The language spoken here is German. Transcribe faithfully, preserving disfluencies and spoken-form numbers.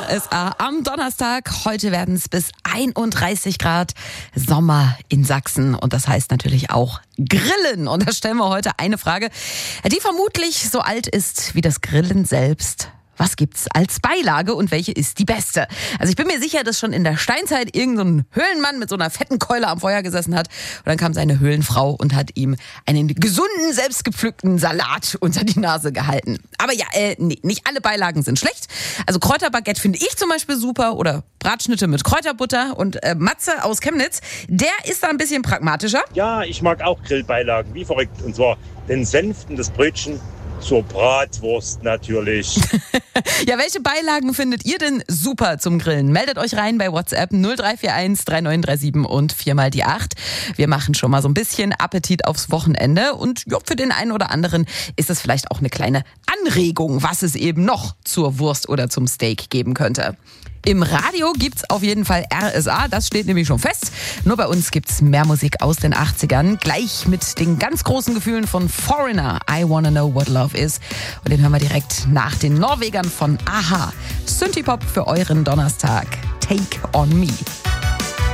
R S A am Donnerstag. Heute werden es bis einunddreißig Grad Sommer in Sachsen. Und das heißt natürlich auch Grillen. Und da stellen wir heute eine Frage, die vermutlich so alt ist wie das Grillen selbst. Was gibt's als Beilage und welche ist die beste? Also ich bin mir sicher, dass schon in der Steinzeit irgendein Höhlenmann mit so einer fetten Keule am Feuer gesessen hat. Und dann kam seine Höhlenfrau und hat ihm einen gesunden, selbstgepflückten Salat unter die Nase gehalten. Aber ja, äh, nee, nicht alle Beilagen sind schlecht. Also Kräuterbaguette finde ich zum Beispiel super oder Bratschnitte mit Kräuterbutter. Und äh, Matze aus Chemnitz, der ist da ein bisschen pragmatischer. Ja, ich mag auch Grillbeilagen, wie verrückt. Und zwar den Senf und das Brötchen. Zur Bratwurst natürlich. Ja, welche Beilagen findet ihr denn super zum Grillen? Meldet euch rein bei WhatsApp null drei vier eins drei neun drei sieben und vier mal die acht. Wir machen schon mal so ein bisschen Appetit aufs Wochenende. Und ja, für den einen oder anderen ist es vielleicht auch eine kleine Anregung, was es eben noch zur Wurst oder zum Steak geben könnte. Im Radio gibt's auf jeden Fall R S A, das steht nämlich schon fest. Nur bei uns gibt's mehr Musik aus den achtzigern, gleich mit den ganz großen Gefühlen von Foreigner, I Wanna Know What Love Is. Und den hören wir direkt nach den Norwegern von a-ha. Synthie-Pop für euren Donnerstag, Take On Me.